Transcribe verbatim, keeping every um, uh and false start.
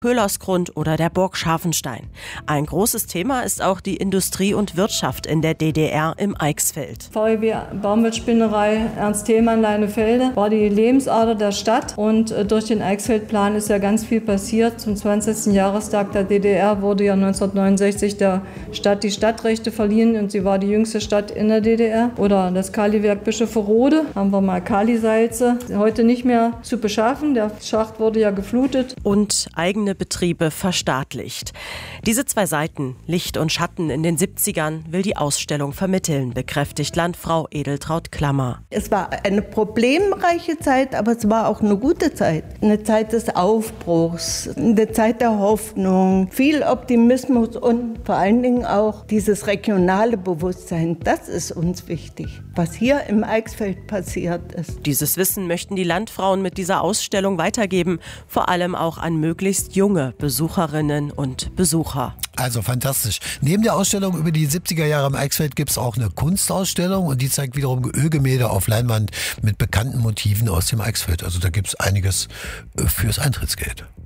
Köhlersgrund oder der Burg Scharfenstein. Ein großes Thema ist auch die Industrie und Wirtschaft in der D D R im Eichsfeld. V E B Baumwollspinnerei Ernst Thälmann Leinefelde war die Lebensader der Stadt und durch den Eichsfeldplan ist ja ganz viel passiert. Zum zwanzigsten Jahrestag der D D R wurde ja neunzehnhundertneunundsechzig der Stadt die Stadtrechte verliehen und sie war die jüngste Stadt in der D D R. Oder das Kaliwerk Bischofferode, haben wir mal Kalisalze, heute nicht mehr zu beschaffen. Der Schacht wurde ja geflutet. Und eigene Betriebe verstaatlicht. Diese zwei Seiten, Licht und Schatten in den siebzigern, will die Ausstellung vermitteln, bekräftigt Landfrau Edeltraud Klammer. Es war eine problemreiche Zeit, aber es war auch eine gute Zeit. Eine Zeit des Aufbruchs, eine Zeit der Hoffnung, viel Optimismus und vor allen Dingen auch dieses regionale Bewusstsein. Das ist uns wichtig, was hier im Eichsfeld passiert ist. Dieses Wissen möchten die Landfrauen mit dieser Ausstellung weitergeben, vor allem auch an möglichst junge Besucherinnen und Besucher. Also fantastisch. Neben der Ausstellung über die siebziger Jahre im Eichsfeld gibt es auch eine Kunstausstellung und die zeigt wiederum Ölgemälde auf Leinwand mit bekannten Motiven aus dem Eichsfeld. Also da gibt es einiges fürs Eintrittsgeld.